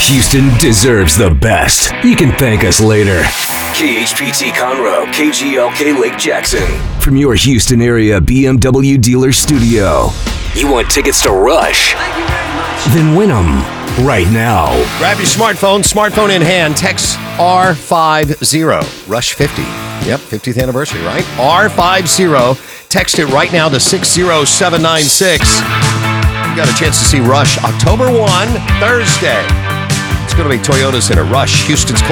Houston deserves the best. You can thank us later. KHPT Conroe, KGLK Lake Jackson. From your Houston area BMW dealer studio. You want tickets to Rush? Then win them right now. Grab your smartphone in hand. Text R50. Rush 50. Yep, 50th anniversary, right? R50. Text it right now to 60796. You got a chance to see Rush October 1, Thursday. It's going to be Toyota Center. Rush, Houston's